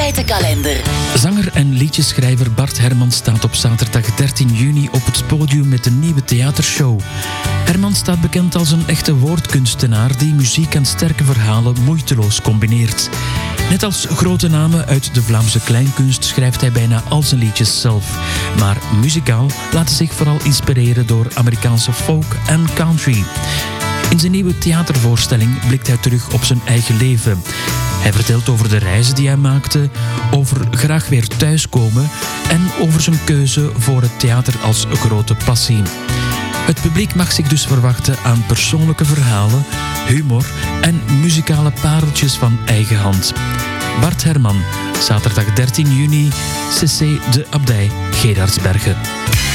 Actualiteitenkalender. Zanger en liedjeschrijver Bart Hermans staat op zaterdag 13 juni op het podium met een nieuwe theatershow. Hermans staat bekend als een echte woordkunstenaar die muziek en sterke verhalen moeiteloos combineert. Net als grote namen uit de Vlaamse kleinkunst schrijft hij bijna al zijn liedjes zelf. Maar muzikaal laat hij zich vooral inspireren door Amerikaanse folk en country. In zijn nieuwe theatervoorstelling blikt hij terug op zijn eigen leven. Hij vertelt over de reizen die hij maakte, over graag weer thuiskomen en over zijn keuze voor het theater als grote passie. Het publiek mag zich dus verwachten aan persoonlijke verhalen, humor en muzikale pareltjes van eigen hand. Bart Herman, zaterdag 13 juni, CC De Abdij, Gerardsbergen.